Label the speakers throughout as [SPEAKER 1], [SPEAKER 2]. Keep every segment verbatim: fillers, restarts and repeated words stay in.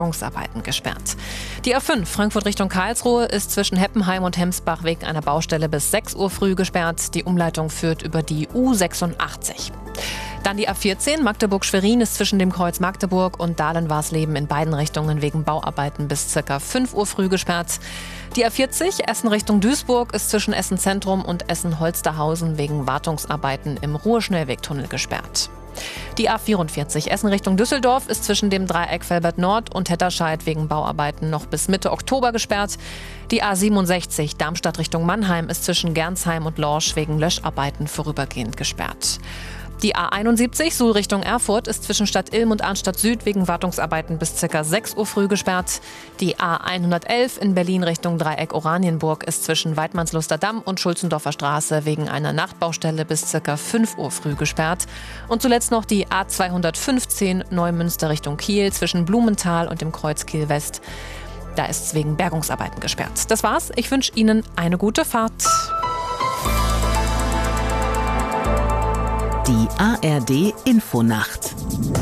[SPEAKER 1] Bergungsarbeiten gesperrt. Die A fünf Frankfurt Richtung Karlsruhe ist zwischen Heppenheim und Hemsbach wegen einer Baustelle bis sechs Uhr früh gesperrt. Die Umleitung führt über die U sechsundachtzig. Dann die A vierzehn Magdeburg-Schwerin ist zwischen dem Kreuz Magdeburg und Dahlen-Warsleben in beiden Richtungen wegen Bauarbeiten bis ca. fünf Uhr früh gesperrt. Die A vierzig Essen Richtung Duisburg ist zwischen Essen Zentrum und Essen-Holsterhausen wegen Wartungsarbeiten im Ruhr-Schnellwegtunnel gesperrt. Die A vierundvierzig Essen Richtung Düsseldorf ist zwischen dem Dreieck Velbert Nord und Hetterscheid wegen Bauarbeiten noch bis Mitte Oktober gesperrt. Die A siebenundsechzig Darmstadt Richtung Mannheim ist zwischen Gernsheim und Lorsch wegen Löscharbeiten vorübergehend gesperrt. Die A einundsiebzig Suhl Richtung Erfurt ist zwischen Stadt Ilm und Arnstadt Süd wegen Wartungsarbeiten bis ca. sechs Uhr früh gesperrt. Die A hundertelf in Berlin Richtung Dreieck Oranienburg ist zwischen Weidmannsluster Damm und Schulzendorfer Straße wegen einer Nachtbaustelle bis ca. fünf Uhr früh gesperrt. Und zuletzt noch die A zweihundertfünfzehn Neumünster Richtung Kiel zwischen Blumenthal und dem Kreuz Kiel West. Da ist es wegen Bergungsarbeiten gesperrt. Das war's. Ich wünsche Ihnen eine gute Fahrt.
[SPEAKER 2] Die A R D Infonacht.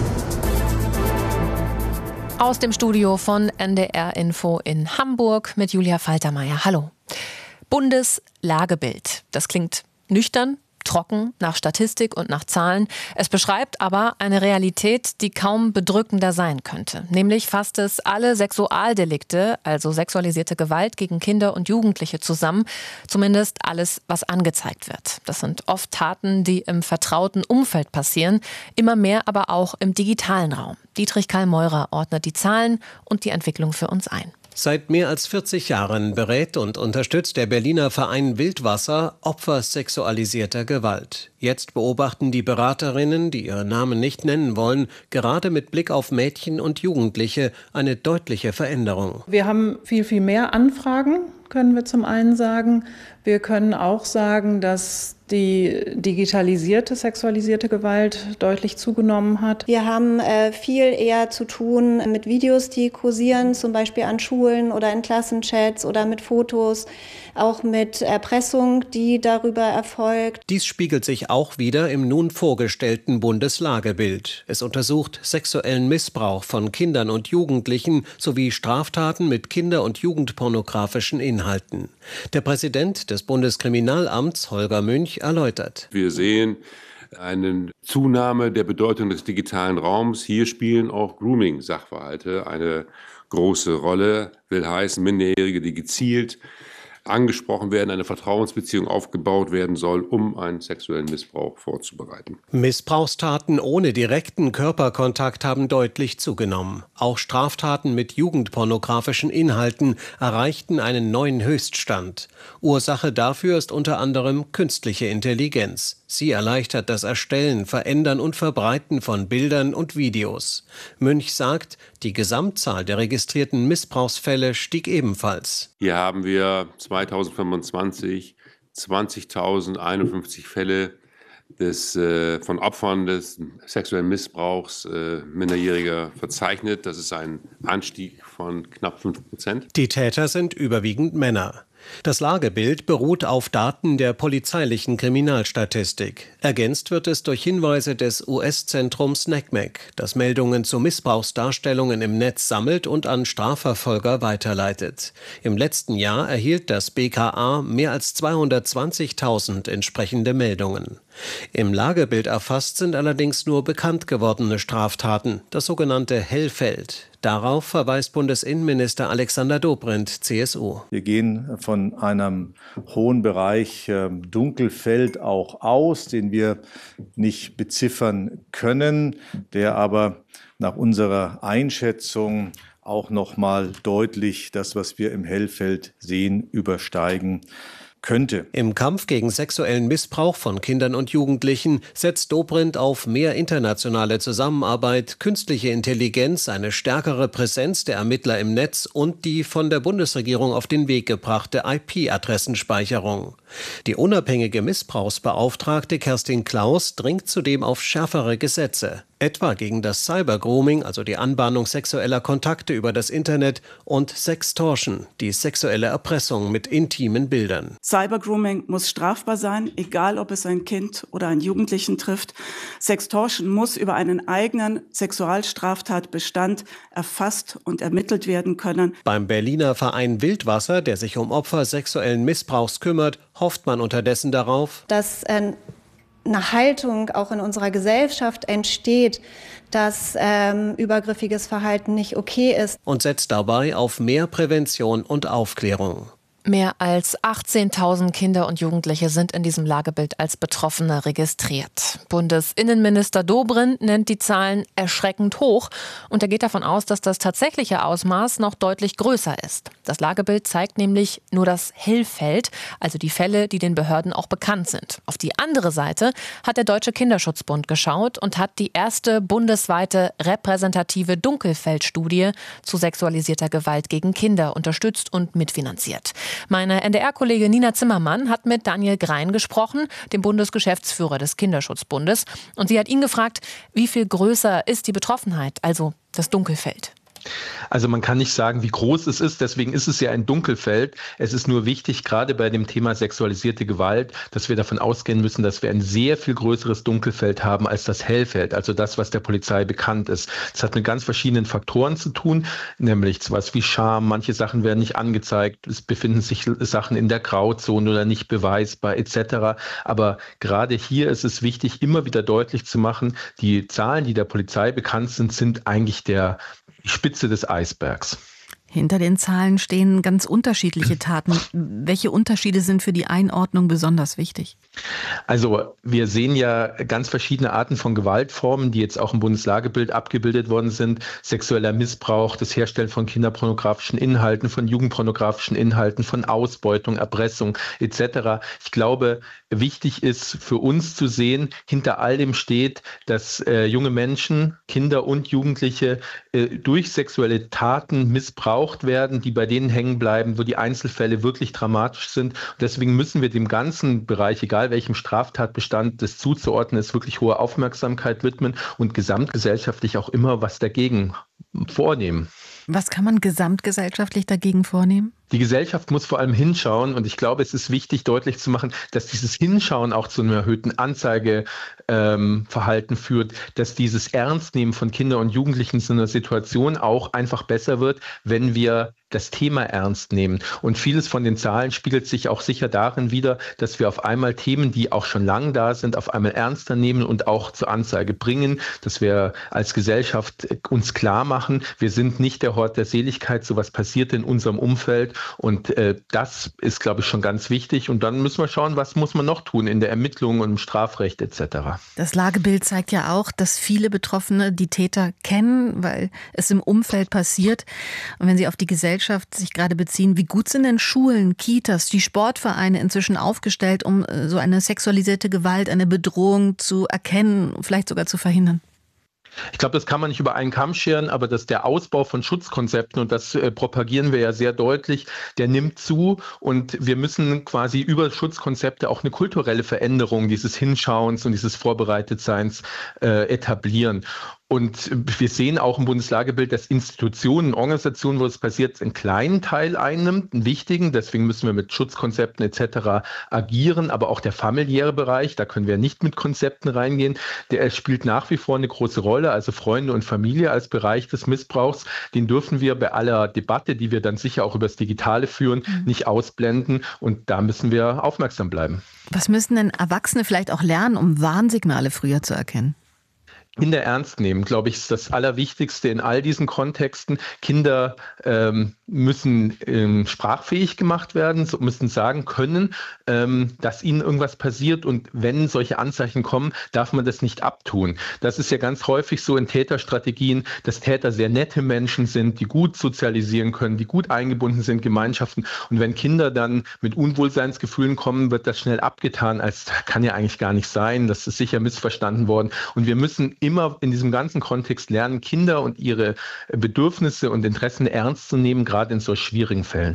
[SPEAKER 1] Aus dem Studio von N D R Info in Hamburg mit Julia Faltermeier. Hallo. Bundeslagebild. Das klingt nüchtern, trocken, nach Statistik und nach Zahlen. Es beschreibt aber eine Realität, die kaum bedrückender sein könnte. Nämlich fasst es alle Sexualdelikte, also sexualisierte Gewalt gegen Kinder und Jugendliche zusammen. Zumindest alles, was angezeigt wird. Das sind oft Taten, die im vertrauten Umfeld passieren, immer mehr aber auch im digitalen Raum. Dietrich Karl-Meurer ordnet die Zahlen und die Entwicklung für uns ein.
[SPEAKER 3] Seit mehr als vierzig Jahren berät und unterstützt der Berliner Verein Wildwasser Opfer sexualisierter Gewalt. Jetzt beobachten die Beraterinnen, die ihre Namen nicht nennen wollen, gerade mit Blick auf Mädchen und Jugendliche eine deutliche Veränderung.
[SPEAKER 4] Wir haben viel, viel mehr Anfragen, können wir zum einen sagen. Wir können auch sagen, dass die digitalisierte sexualisierte Gewalt deutlich zugenommen hat.
[SPEAKER 5] Wir haben äh, viel eher zu tun mit Videos, die kursieren, zum Beispiel an Schulen oder in Klassenchats oder mit Fotos, auch mit Erpressung, die darüber erfolgt.
[SPEAKER 3] Dies spiegelt sich auch wieder im nun vorgestellten Bundeslagebild. Es untersucht sexuellen Missbrauch von Kindern und Jugendlichen sowie Straftaten mit kinder- und jugendpornografischen Inhalten. Der Präsident des Bundeskriminalamts, Holger Münch, erläutert.
[SPEAKER 6] Wir sehen eine Zunahme der Bedeutung des digitalen Raums. Hier spielen auch Grooming-Sachverhalte eine große Rolle. Will heißen, Minderjährige, die gezielt angesprochen werden, eine Vertrauensbeziehung aufgebaut werden soll, um einen sexuellen Missbrauch vorzubereiten.
[SPEAKER 3] Missbrauchstaten ohne direkten Körperkontakt haben deutlich zugenommen. Auch Straftaten mit jugendpornografischen Inhalten erreichten einen neuen Höchststand. Ursache dafür ist unter anderem künstliche Intelligenz. Sie erleichtert das Erstellen, Verändern und Verbreiten von Bildern und Videos. Münch sagt, die Gesamtzahl der registrierten Missbrauchsfälle stieg ebenfalls.
[SPEAKER 6] Hier haben wir zweitausendfünfundzwanzig zwanzigtausendeinundfünfzig Fälle des, äh, von Opfern des sexuellen Missbrauchs äh, Minderjähriger verzeichnet. Das ist ein Anstieg von knapp fünf Prozent.
[SPEAKER 3] Die Täter sind überwiegend Männer. Das Lagebild beruht auf Daten der polizeilichen Kriminalstatistik. Ergänzt wird es durch Hinweise des U S-Zentrums N E C M E C, das Meldungen zu Missbrauchsdarstellungen im Netz sammelt und an Strafverfolger weiterleitet. Im letzten Jahr erhielt das B K A mehr als zweihundertzwanzigtausend entsprechende Meldungen. Im Lagebild erfasst sind allerdings nur bekannt gewordene Straftaten, das sogenannte Hellfeld. Darauf verweist Bundesinnenminister Alexander Dobrindt, C S U.
[SPEAKER 7] Wir gehen von einem hohen Bereich äh, Dunkelfeld auch aus, den wir nicht beziffern können, der aber nach unserer Einschätzung auch noch mal deutlich das, was wir im Hellfeld sehen, übersteigen könnte.
[SPEAKER 3] Im Kampf gegen sexuellen Missbrauch von Kindern und Jugendlichen setzt Dobrindt auf mehr internationale Zusammenarbeit, künstliche Intelligenz, eine stärkere Präsenz der Ermittler im Netz und die von der Bundesregierung auf den Weg gebrachte I P-Adressenspeicherung. Die unabhängige Missbrauchsbeauftragte Kerstin Klaus dringt zudem auf schärfere Gesetze. Etwa gegen das Cybergrooming, also die Anbahnung sexueller Kontakte über das Internet, und Sextortion, die sexuelle Erpressung mit intimen Bildern.
[SPEAKER 8] Cybergrooming muss strafbar sein, egal ob es ein Kind oder einen Jugendlichen trifft. Sextortion muss über einen eigenen Sexualstraftatbestand erfasst und ermittelt werden können.
[SPEAKER 3] Beim Berliner Verein Wildwasser, der sich um Opfer sexuellen Missbrauchs kümmert, hofft man unterdessen darauf,
[SPEAKER 5] dass äh, eine Haltung auch in unserer Gesellschaft entsteht, dass ähm, übergriffiges Verhalten nicht okay ist.
[SPEAKER 3] Und setzt dabei auf mehr Prävention und Aufklärung.
[SPEAKER 1] Mehr als achtzehntausend Kinder und Jugendliche sind in diesem Lagebild als Betroffene registriert. Bundesinnenminister Dobrindt nennt die Zahlen erschreckend hoch und er geht davon aus, dass das tatsächliche Ausmaß noch deutlich größer ist. Das Lagebild zeigt nämlich nur das Hellfeld, also die Fälle, die den Behörden auch bekannt sind. Auf die andere Seite hat der Deutsche Kinderschutzbund geschaut und hat die erste bundesweite repräsentative Dunkelfeldstudie zu sexualisierter Gewalt gegen Kinder unterstützt und mitfinanziert. Meine N D R-Kollegin Nina Zimmermann hat mit Daniel Grein gesprochen, dem Bundesgeschäftsführer des Kinderschutzbundes. Und sie hat ihn gefragt, wie viel größer ist die Betroffenheit, also das Dunkelfeld?
[SPEAKER 9] Also man kann nicht sagen, wie groß es ist, deswegen ist es ja ein Dunkelfeld. Es ist nur wichtig, gerade bei dem Thema sexualisierte Gewalt, dass wir davon ausgehen müssen, dass wir ein sehr viel größeres Dunkelfeld haben als das Hellfeld, also das, was der Polizei bekannt ist. Das hat mit ganz verschiedenen Faktoren zu tun, nämlich sowas wie Scham, manche Sachen werden nicht angezeigt, es befinden sich Sachen in der Grauzone oder nicht beweisbar et cetera. Aber gerade hier ist es wichtig, immer wieder deutlich zu machen, die Zahlen, die der Polizei bekannt sind, sind eigentlich der Spitze des Eisbergs.
[SPEAKER 2] Hinter den Zahlen stehen ganz unterschiedliche Taten. Welche Unterschiede sind für die Einordnung besonders wichtig?
[SPEAKER 9] Also wir sehen ja ganz verschiedene Arten von Gewaltformen, die jetzt auch im Bundeslagebild abgebildet worden sind. Sexueller Missbrauch, das Herstellen von kinderpornografischen Inhalten, von jugendpornografischen Inhalten, von Ausbeutung, Erpressung et cetera. Ich glaube, wichtig ist für uns zu sehen, hinter all dem steht, dass äh, junge Menschen, Kinder und Jugendliche äh, durch sexuelle Taten missbraucht werden, die bei denen hängen bleiben, wo die Einzelfälle wirklich dramatisch sind. Und deswegen müssen wir dem ganzen Bereich, egal welchem Straftatbestand das zuzuordnen ist, wirklich hohe Aufmerksamkeit widmen und gesamtgesellschaftlich auch immer was dagegen vornehmen.
[SPEAKER 2] Was kann man gesamtgesellschaftlich dagegen vornehmen?
[SPEAKER 9] Die Gesellschaft muss vor allem hinschauen und ich glaube, es ist wichtig, deutlich zu machen, dass dieses Hinschauen auch zu einem erhöhten Anzeigeverhalten ähm, führt, dass dieses Ernstnehmen von Kindern und Jugendlichen in so einer Situation auch einfach besser wird, wenn wir das Thema ernst nehmen. Und vieles von den Zahlen spiegelt sich auch sicher darin wider, dass wir auf einmal Themen, die auch schon lange da sind, auf einmal ernster nehmen und auch zur Anzeige bringen, dass wir als Gesellschaft uns klar machen, wir sind nicht der Hort der Seligkeit, sowas passiert in unserem Umfeld und äh, das ist, glaube ich, schon ganz wichtig und dann müssen wir schauen, was muss man noch tun in der Ermittlung und im Strafrecht et cetera.
[SPEAKER 2] Das Lagebild zeigt ja auch, dass viele Betroffene die Täter kennen, weil es im Umfeld passiert und wenn sie auf die Gesellschaft sich gerade beziehen, wie gut sind denn Schulen, Kitas, die Sportvereine inzwischen aufgestellt, um so eine sexualisierte Gewalt, eine Bedrohung zu erkennen, vielleicht sogar zu verhindern?
[SPEAKER 9] Ich glaube, das kann man nicht über einen Kamm scheren, aber dass der Ausbau von Schutzkonzepten, und das äh, propagieren wir ja sehr deutlich, der nimmt zu und wir müssen quasi über Schutzkonzepte auch eine kulturelle Veränderung dieses Hinschauens und dieses Vorbereitetseins äh, etablieren. Und wir sehen auch im Bundeslagebild, dass Institutionen, Organisationen, wo es passiert, einen kleinen Teil einnimmt, einen wichtigen. Deswegen müssen wir mit Schutzkonzepten et cetera agieren. Aber auch der familiäre Bereich, da können wir nicht mit Konzepten reingehen, der spielt nach wie vor eine große Rolle. Also Freunde und Familie als Bereich des Missbrauchs, den dürfen wir bei aller Debatte, die wir dann sicher auch über das Digitale führen, mhm. nicht ausblenden. Und da müssen wir aufmerksam bleiben.
[SPEAKER 2] Was müssen denn Erwachsene vielleicht auch lernen, um Warnsignale früher zu erkennen?
[SPEAKER 9] Kinder ernst nehmen, glaube ich, ist das Allerwichtigste in all diesen Kontexten. Kinder ähm, müssen ähm, sprachfähig gemacht werden, so müssen sagen können, ähm, dass ihnen irgendwas passiert und wenn solche Anzeichen kommen, darf man das nicht abtun. Das ist ja ganz häufig so in Täterstrategien, dass Täter sehr nette Menschen sind, die gut sozialisieren können, die gut eingebunden sind in Gemeinschaften und wenn Kinder dann mit Unwohlseinsgefühlen kommen, wird das schnell abgetan, als kann ja eigentlich gar nicht sein, das ist sicher missverstanden worden und wir müssen immer in diesem ganzen Kontext lernen, Kinder und ihre Bedürfnisse und Interessen ernst zu nehmen, gerade in so schwierigen Fällen.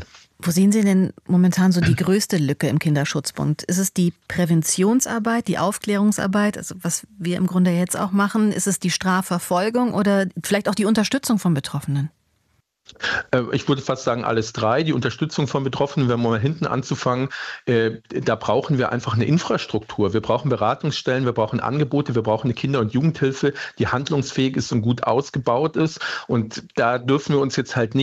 [SPEAKER 2] Wo sehen Sie denn momentan so die größte Lücke im Kinderschutzbund? Ist es die Präventionsarbeit, die Aufklärungsarbeit, also was wir im Grunde jetzt auch machen? Ist es die Strafverfolgung oder vielleicht auch die Unterstützung von Betroffenen?
[SPEAKER 9] Ich würde fast sagen, alles drei. Die Unterstützung von Betroffenen, wenn wir mal hinten anzufangen, äh, da brauchen wir einfach eine Infrastruktur. Wir brauchen Beratungsstellen, wir brauchen Angebote, wir brauchen eine Kinder- und Jugendhilfe, die handlungsfähig ist und gut ausgebaut ist. Und da dürfen wir uns jetzt halt nicht